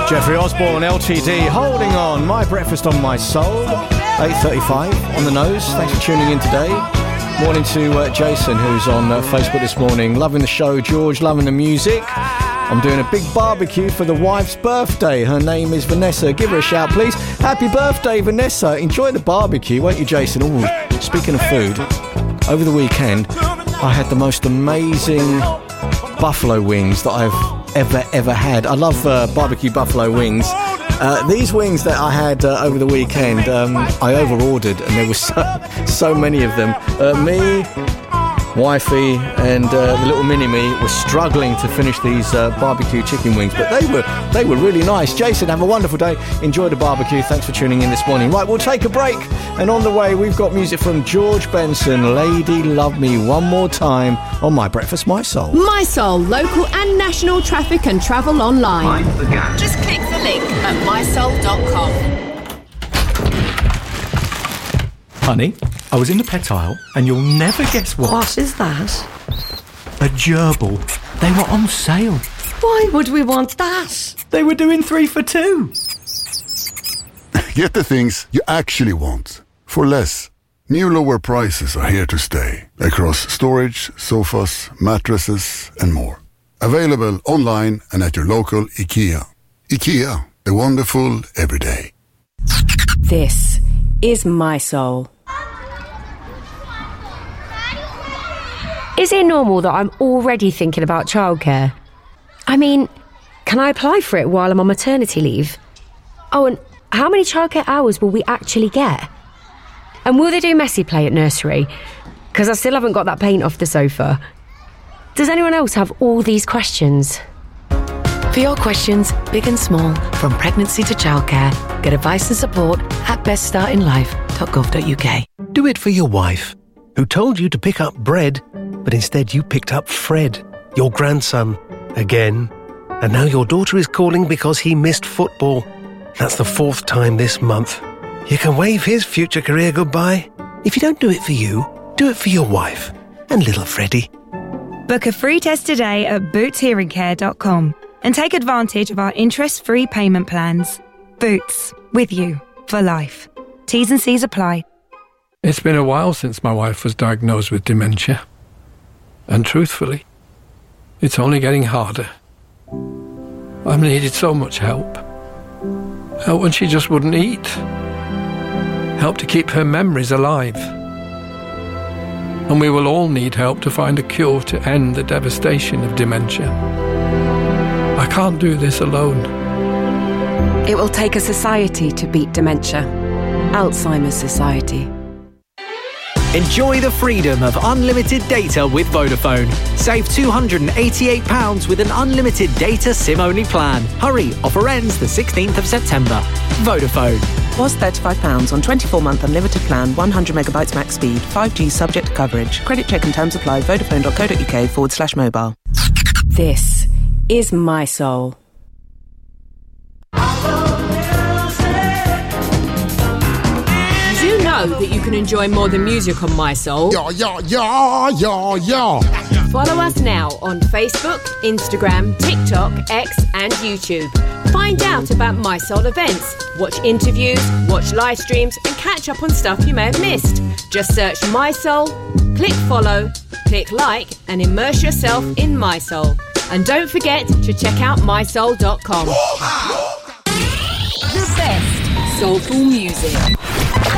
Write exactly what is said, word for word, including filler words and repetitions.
Jeffrey Osborne, L T D, Holding On, My Breakfast on My Soul, eight thirty-five on the nose. Thanks for tuning in today. Morning to uh, Jason, who's on uh, Facebook this morning. Loving the show, George, loving the music. I'm doing a big barbecue for the wife's birthday. Her name is Vanessa. Give her a shout, please. Happy birthday, Vanessa. Enjoy the barbecue, won't you, Jason? Ooh, speaking of food, over the weekend, I had the most amazing buffalo wings that I've ever, ever had. I love uh, barbecue buffalo wings. Uh, these wings that I had uh, over the weekend, um, I over-ordered, and there were so, so many of them. Uh, me, wifey, and uh, the little mini-me were struggling to finish these uh, barbecue chicken wings, but they were they were really nice. Jason, have a wonderful day. Enjoy the barbecue. Thanks for tuning in this morning. Right, we'll take a break, and on the way, we've got music from George Benson, Lady Love Me One More Time, on My Breakfast, My Soul. My Soul, local and national traffic and travel online. Just click the link at my soul dot com. Honey, I was in the pet aisle, and you'll never guess what. What is that? A gerbil. They were on sale. Why would we want that? They were doing three for two. Get the things you actually want for less. New lower prices are here to stay across storage, sofas, mattresses, and more. Available online and at your local IKEA. IKEA, the wonderful everyday. This is My Soul. Is it normal that I'm already thinking about childcare? I mean, can I apply for it while I'm on maternity leave? Oh, and how many childcare hours will we actually get? And will they do messy play at nursery? Because I still haven't got that paint off the sofa. Does anyone else have all these questions? For your questions, big and small, from pregnancy to childcare, get advice and support at best start in life dot gov dot uk. Do it for your wife, who told you to pick up bread, but instead you picked up Fred, your grandson, again. And now your daughter is calling because he missed football. That's the fourth time this month. You can wave his future career goodbye. If you don't do it for you, do it for your wife and little Freddie. Book a free test today at boots hearing care dot com and take advantage of our interest-free payment plans. Boots, with you for life. T's and C's apply. It's been a while since my wife was diagnosed with dementia. And truthfully, it's only getting harder. I've needed so much help. Help when she just wouldn't eat. Help to keep her memories alive. And we will all need help to find a cure to end the devastation of dementia. I can't do this alone. It will take a society to beat dementia. Alzheimer's Society. Enjoy the freedom of unlimited data with Vodafone. Save two hundred eighty-eight pounds with an unlimited data SIM-only plan. Hurry, offer ends the sixteenth of September. Vodafone. Was thirty-five pounds on twenty-four month unlimited plan, one hundred megabytes max speed, five G subject to coverage. Credit check and terms apply. Vodafone dot co dot uk forward slash mobile. This is My Soul. Did you know that you can enjoy more than music on My Soul? Yeah, yeah, yeah, yeah, yeah. Follow us now on Facebook, Instagram, TikTok, X and YouTube. Find out about My Soul events, watch interviews, watch live streams and catch up on stuff you may have missed. Just search My Soul, click follow, click like and immerse yourself in My Soul. And don't forget to check out my soul dot com. The best soulful music.